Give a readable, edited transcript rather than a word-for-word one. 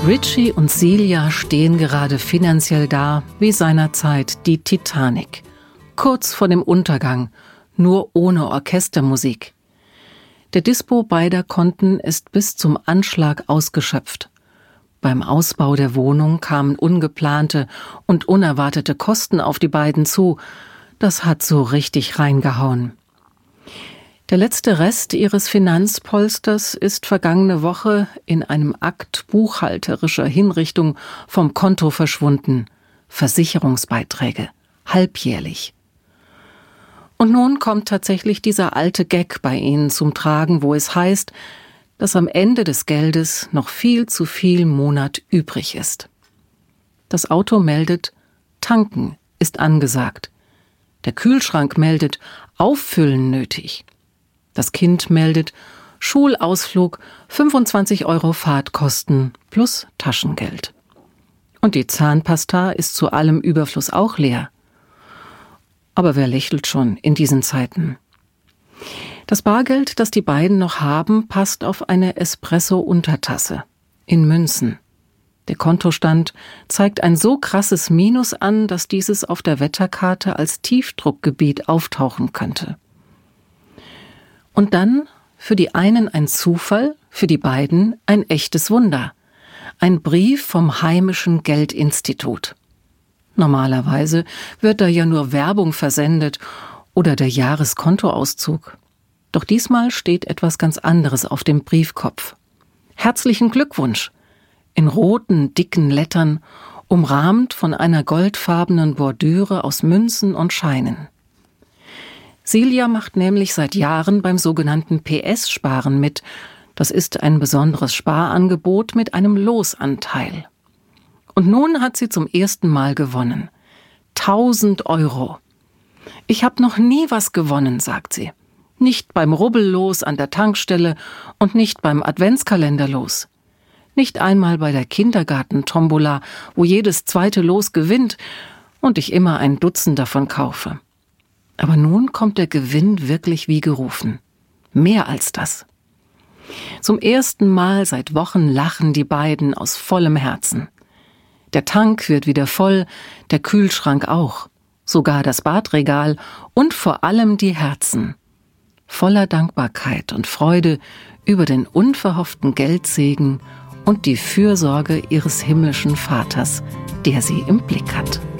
Richie und Celia stehen gerade finanziell da wie seinerzeit die Titanic. Kurz vor dem Untergang, nur ohne Orchestermusik. Der Dispo beider Konten ist bis zum Anschlag ausgeschöpft. Beim Ausbau der Wohnung kamen ungeplante und unerwartete Kosten auf die beiden zu. Das hat so richtig reingehauen. Der letzte Rest ihres Finanzpolsters ist vergangene Woche in einem Akt buchhalterischer Hinrichtung vom Konto verschwunden. Versicherungsbeiträge, halbjährlich. Und nun kommt tatsächlich dieser alte Gag bei ihnen zum Tragen, wo es heißt, dass am Ende des Geldes noch viel zu viel Monat übrig ist. Das Auto meldet, tanken ist angesagt. Der Kühlschrank meldet, auffüllen nötig. Das Kind meldet, Schulausflug, 25 € Fahrtkosten plus Taschengeld. Und die Zahnpasta ist zu allem Überfluss auch leer. Aber wer lächelt schon in diesen Zeiten? Das Bargeld, das die beiden noch haben, passt auf eine Espresso-Untertasse in Münzen. Der Kontostand zeigt ein so krasses Minus an, dass dieses auf der Wetterkarte als Tiefdruckgebiet auftauchen könnte. Und dann für die einen ein Zufall, für die beiden ein echtes Wunder. Ein Brief vom heimischen Geldinstitut. Normalerweise wird da ja nur Werbung versendet oder der Jahreskontoauszug. Doch diesmal steht etwas ganz anderes auf dem Briefkopf. Herzlichen Glückwunsch! In roten, dicken Lettern, umrahmt von einer goldfarbenen Bordüre aus Münzen und Scheinen. Celia macht nämlich seit Jahren beim sogenannten PS-Sparen mit. Das ist ein besonderes Sparangebot mit einem Losanteil. Und nun hat sie zum ersten Mal gewonnen. 1.000 €. Ich habe noch nie was gewonnen, sagt sie. Nicht beim Rubbellos an der Tankstelle und nicht beim Adventskalenderlos. Nicht einmal bei der Kindergartentombola, wo jedes zweite Los gewinnt und ich immer ein Dutzend davon kaufe. Aber nun kommt der Gewinn wirklich wie gerufen. Mehr als das. Zum ersten Mal seit Wochen lachen die beiden aus vollem Herzen. Der Tank wird wieder voll, der Kühlschrank auch, sogar das Badregal und vor allem die Herzen. Voller Dankbarkeit und Freude über den unverhofften Geldsegen und die Fürsorge ihres himmlischen Vaters, der sie im Blick hat.